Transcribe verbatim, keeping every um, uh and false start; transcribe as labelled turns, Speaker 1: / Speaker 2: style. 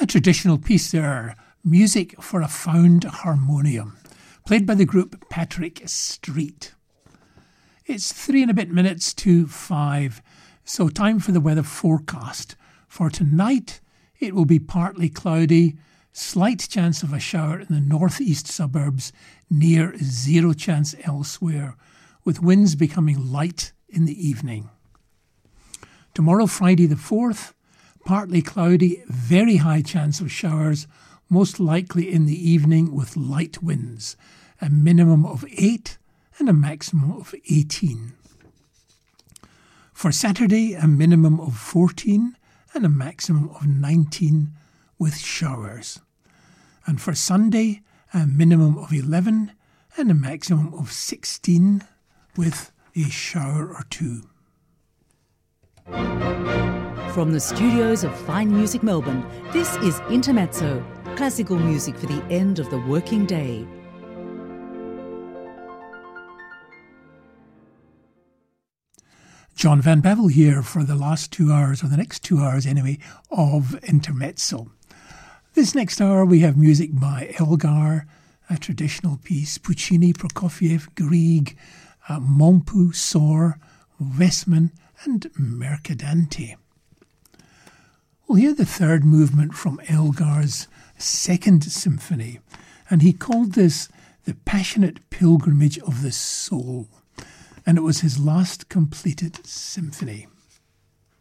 Speaker 1: A traditional piece there, Music for a Found Harmonium, played by the group Patrick Street. It's three and a bit minutes to five, so time for the weather forecast. For tonight, it will be partly cloudy, slight chance of a shower in the northeast suburbs, near zero chance elsewhere, with winds becoming light in the evening. Tomorrow, Friday the fourth, partly cloudy, very high chance of showers, most likely in the evening with light winds, a minimum of eight and a maximum of eighteen. For Saturday, a minimum of fourteen and a maximum of nineteen with showers. And for Sunday, a minimum of eleven and a maximum of sixteen with a shower or two.
Speaker 2: From the studios of Fine Music Melbourne, this is Intermezzo, classical music for the end of the working day.
Speaker 1: John Van Bevel here for the last two hours, or the next two hours anyway, of Intermezzo. This next hour we have music by Elgar, a traditional piece, Puccini, Prokofiev, Grieg, uh, Montpu, Sor, Westman and Mercadante. We'll hear the third movement from Elgar's Second Symphony, and he called this the Passionate Pilgrimage of the Soul, and it was his last completed symphony.